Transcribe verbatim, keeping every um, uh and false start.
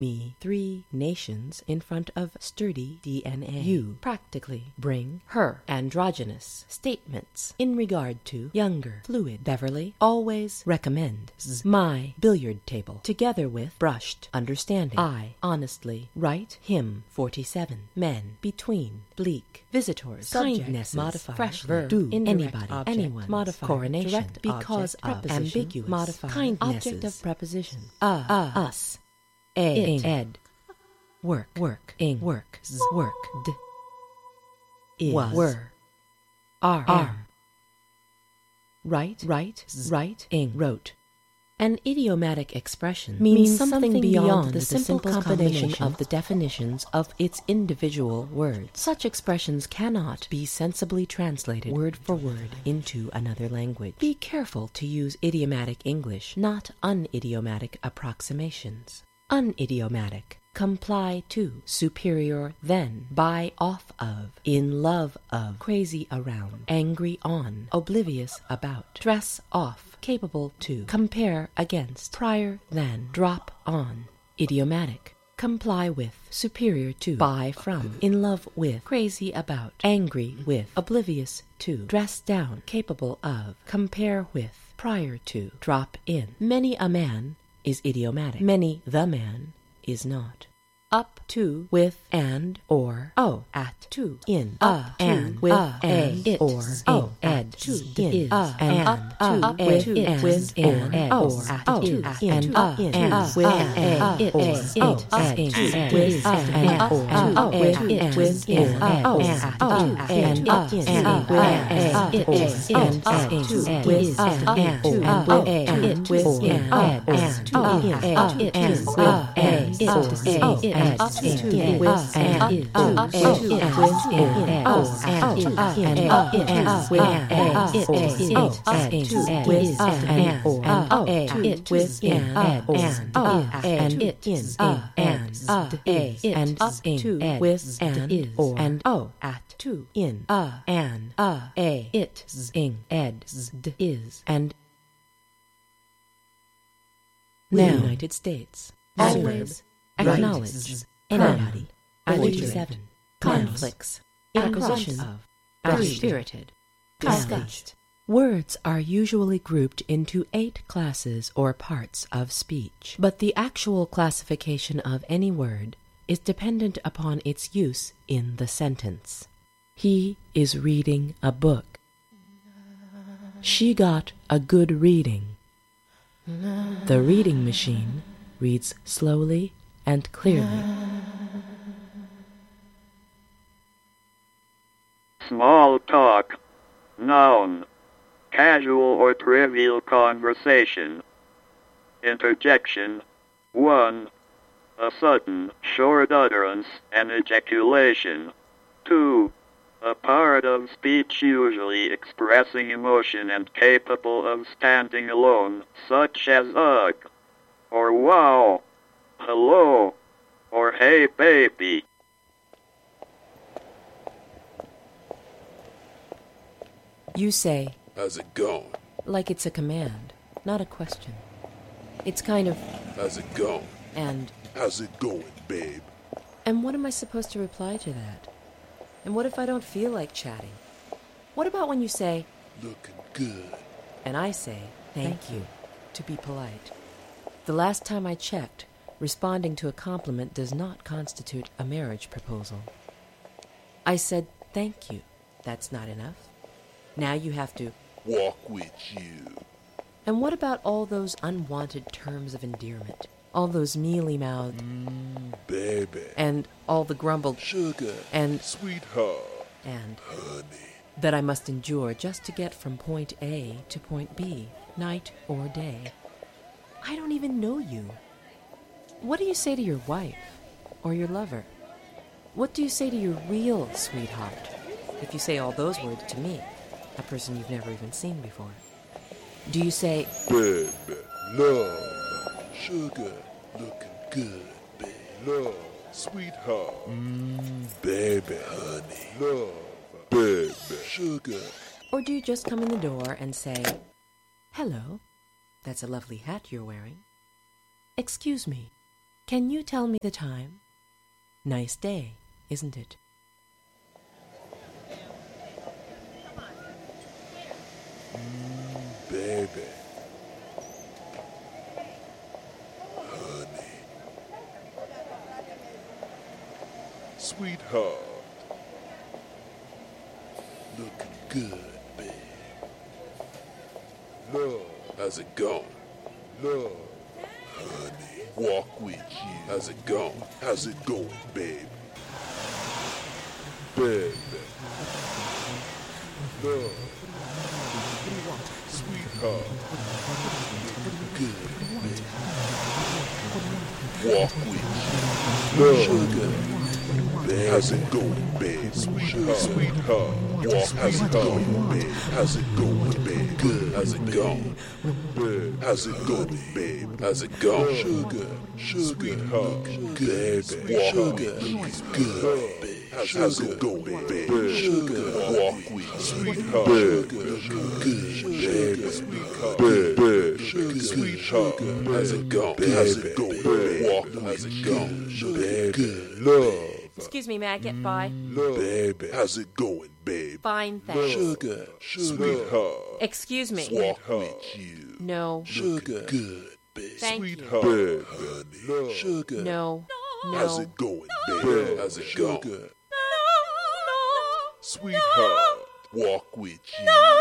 me three nations in front of sturdy D N A. You practically bring her androgynous statements in regard to younger fluid. Beverly always recommends my billiard table together with brushed understanding. I honestly write him forty-seven men between bleak visitors. Subject, Kindness modifier, freshly verb, do indirect anybody object, anyone modifier, coronation direct because object, of preposition, ambiguous modifier, kindnesses object of preposition, uh, uh, us a it, ed work work ing work z work d is was, were are am, are right right z right ing wrote. An idiomatic expression means, means something, something beyond, beyond the, the simple simple combination combination of the definitions of its individual words. Such expressions cannot be sensibly translated word for word into another language. Be careful to use idiomatic English, not unidiomatic approximations. Unidiomatic. Comply to, superior than, buy off of, in love of, crazy around, angry on, oblivious about, dress off, capable to, compare against, prior than, drop on. Idiomatic. Comply with, superior to, buy from, in love with, crazy about, angry with, oblivious to, dress down, capable of, compare with, prior to, drop in. Many a man is idiomatic. Many the man is not. Up to, with, and, or, oh, at, to, in, up, to, and, with, uh, and, it, or, oh, ed, to, in, is, uh, and, up, to, up, with, with, and, with, or, and, ed, oh, or, at, to, to, at, and, to, up, in, and, uh, with, uh, and, uh, it, or, is, oh, it, uh, and, to, and, with, with, and, and, up, or, to, oh, with, and, it, with, with, and, and, oh, oh, at, at, to, and, and, up, in, and, uh, with, and, and, it, or, is, and, up, and, to, and, with, with, and, and, to, or, and, with, oh, and, it, with, with, and, and, and, and, to, to, in, in, and, up, it, is, is, uh, with, and, and, it, or, is, and, oh, it, and, up, and, to, with, with, and, and, it, oh, up, to, and, with, with, and, and, oh, or, and, to, to, and, and, up, it, and, is, with, and, and, it, or, is, it, oh, and, and, to, and, with, is, and, and, or, and, oh, a, to, it, with, and, and, or, and, oh, uh, and, and, it, is, uh, and, and, uh, a, it, and, up, ing, to, ed, with, and, is, or, and, oh, at, to, in, uh, and, uh, a, it, ing, ed, d, is, and. Now, The United States. Adverb, Always right, acknowledge anybody, anybody. belligerent, forty-seven. nouns, Conflicts. preposition, Across of. buried, Spirited. discussed. Discussed. Words are usually grouped into eight classes or parts of speech, but the actual classification of any word is dependent upon its use in the sentence. He is reading a book. She got a good reading. The reading machine reads slowly and clearly. Small talk. Noun. Casual or trivial conversation. Interjection. one. A sudden, short utterance, an ejaculation. two. A part of speech usually expressing emotion and capable of standing alone, such as ugh, or wow, hello, or hey baby. You say, How's it going? like it's a command, not a question. It's kind of, How's it going? and, How's it going, babe? and what am I supposed to reply to that? And what if I don't feel like chatting? What about when you say, Looking good. and I say, thank you, to be polite? The last time I checked, responding to a compliment does not constitute a marriage proposal. I said, thank you. That's not enough. Now you have to. Walk with you. And what about all those unwanted terms of endearment? All those mealy-mouthed, Mm, baby. and all the grumbled, Sugar. and, Sweetheart. and, Honey. that I must endure just to get from point A to point B, night or day. I don't even know you. What do you say to your wife or your lover? What do you say to your real sweetheart if you say all those words to me, a person you've never even seen before? Do you say, Baby. Love. Sugar. Looking good, baby. Love. Sweetheart. Mmm, baby. Honey. Love. Baby. Sugar. or do you just come in the door and say, hello, that's a lovely hat you're wearing. Excuse me, Can you tell me the time? Nice day, isn't it? Mm, baby. Honey. Sweetheart. Looking good, babe. Love. How's it going? Love. Honey. Walk with you. How's it going? How's it going, babe? Baby. Love. Sweetheart. Looking good, babe. Walk with you. Love. Sugar. Babe. How's it going, babe? Sweetheart. Sweetheart. Walk. How's it going, babe? How's it going, babe? Good. How's it going? Babe. How's it going, babe? How's it going? Sugar. Sugar. Sweetheart. Good. Babe. Walk. Good. Babe. How's it going, babe? Sugar. Walk with. Sweetheart. Sugar. Good. Sweetheart. Babe. Sugar. Sweetheart. How's it going? How's it going, babe? Walk. How's it going? Babe. Love. Excuse me, may I get by? Love. Baby. How's it going, babe? Fine, thanks. Sugar. Sweetheart. Excuse me. Walk with you. No. Sugar. Good, babe. Thank you. Sweetheart. Babe. Honey. Sugar. No. How's No. it going, babe? How's it going? Sweetheart. Walk with you.